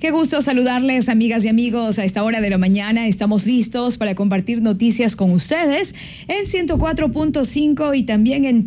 Qué gusto saludarles, amigas y amigos, a esta hora de la mañana. Estamos listos para compartir noticias con ustedes en 104.5 y también en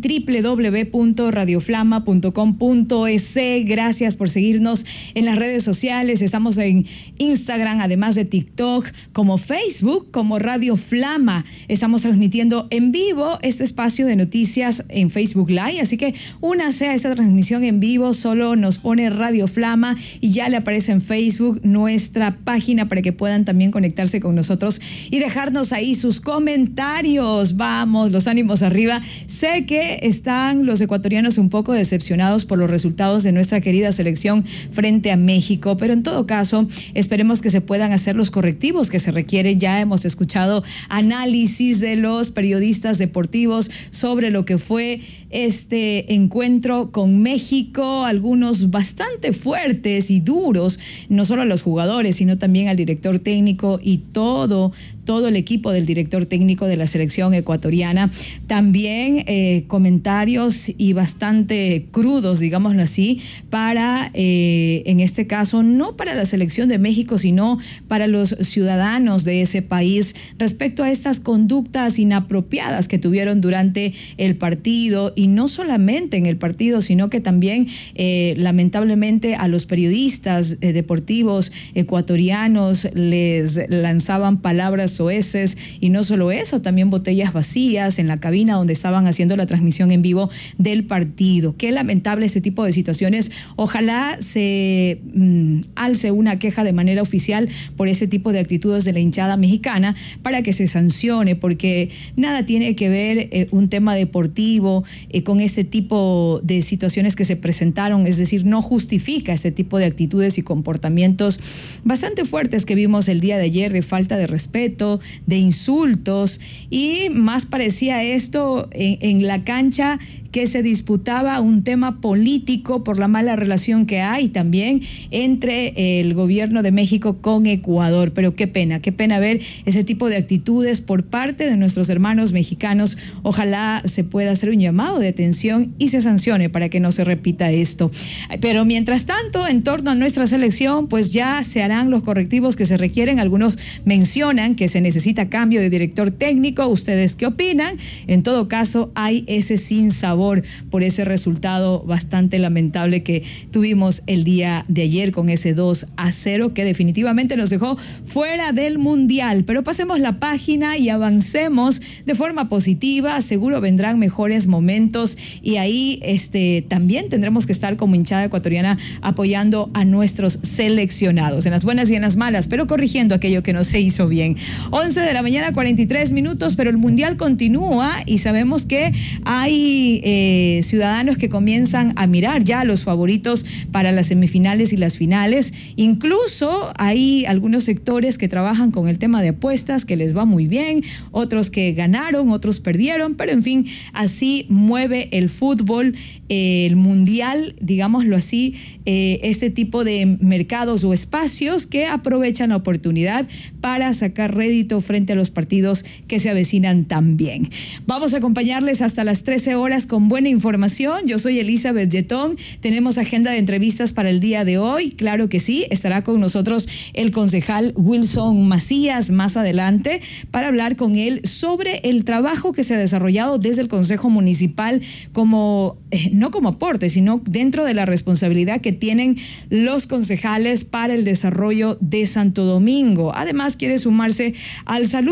www.radioflama.com.es. Gracias por seguirnos en las redes sociales. Estamos en Instagram, además de TikTok, como Facebook, como Radio Flama. Estamos transmitiendo en vivo este espacio de noticias en Facebook Live, así que únase a esta transmisión en vivo. Solo nos pone Radio Flama y ya le aparece en Facebook nuestra página para que puedan también conectarse con nosotros y dejarnos ahí sus comentarios. Vamos, los ánimos arriba. Sé que están los ecuatorianos un poco decepcionados por los resultados de nuestra querida selección frente a México, pero en todo caso esperemos que se puedan hacer los correctivos que se requieren. Ya hemos escuchado análisis de los periodistas deportivos sobre lo que fue este encuentro con México, algunos bastante fuertes y duros, no solo a los jugadores, sino también al director técnico y todo el equipo del director técnico de la selección ecuatoriana. También comentarios y bastante crudos, digámoslo así, para, en este caso, no para la selección de México, sino para los ciudadanos de ese país respecto a estas conductas inapropiadas que tuvieron durante el partido, y no solamente en el partido, sino que también lamentablemente a los periodistas deportivos ecuatorianos les lanzaban palabras soeces, y no solo eso, también botellas vacías en la cabina donde estaban haciendo la transmisión en vivo del partido. Qué lamentable este tipo de situaciones. Ojalá se alce una queja de manera oficial por ese tipo de actitudes de la hinchada mexicana para que se sancione, porque nada tiene que ver un tema deportivo con este tipo de situaciones que se presentaron. Es decir, no justifica este tipo de actitudes y comportamientos bastante fuertes que vimos el día de ayer, de falta de respeto, de insultos, y más parecía esto en la cancha que se disputaba un tema político por la mala relación que hay también entre el gobierno de México con Ecuador. Pero qué pena ver ese tipo de actitudes por parte de nuestros hermanos mexicanos. Ojalá se pueda hacer un llamado de atención y se sancione para que no se repita esto. Pero mientras tanto, en torno a nuestra selección, pues ya se harán los correctivos que se requieren. Algunos mencionan que se necesita cambio de director técnico. ¿Ustedes qué opinan? En todo caso, hay ese sinsabor por ese resultado bastante lamentable que tuvimos el día de ayer con ese 2-0 que definitivamente nos dejó fuera del Mundial. Pero pasemos la página y avancemos de forma positiva. Seguro vendrán mejores momentos y ahí también tendremos que estar como hinchada ecuatoriana apoyando a nuestros seleccionados en las buenas y en las malas, pero corrigiendo aquello que no se hizo bien. 11 de la mañana, 43 minutos, pero el Mundial continúa y sabemos que hay ciudadanos que comienzan a mirar ya a los favoritos para las semifinales y las finales. Incluso hay algunos sectores que trabajan con el tema de apuestas, que les va muy bien, otros que ganaron, otros perdieron, pero en fin, así mueve el fútbol, el mundial, digámoslo así, este tipo de mercados o espacios que aprovechan la oportunidad para sacar rédito frente a los partidos que se avecinan también. Vamos a acompañarles hasta las 13 horas con buena información. Yo soy Elizabeth Yetón. Tenemos agenda de entrevistas para el día de hoy. Claro que sí, estará con nosotros el concejal Wilson Macías más adelante para hablar con él sobre el trabajo que se ha desarrollado desde el Consejo Municipal como, no como aporte, sino dentro de la responsabilidad que tienen los concejales para el desarrollo de Santo Domingo. Además, quiere sumarse al saludo